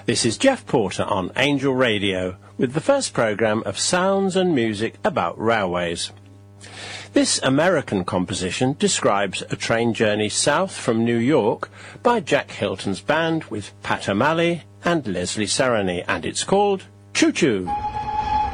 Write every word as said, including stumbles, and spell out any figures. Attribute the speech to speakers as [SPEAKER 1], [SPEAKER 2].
[SPEAKER 1] This is Jeff Porter on Angel Radio with the first programme of sounds and music about railways. This American composition describes a train journey south from New York by Jack Hilton's band with Pat O'Malley and Leslie Sarony, and it's called Choo Choo.